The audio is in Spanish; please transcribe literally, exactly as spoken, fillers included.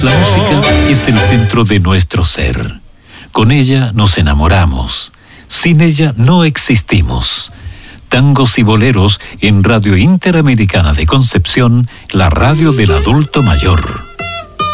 La música es el centro de nuestro ser. Con ella nos enamoramos. Sin ella no existimos. Tangos y boleros en Radio Interamericana de Concepción, la radio del adulto mayor.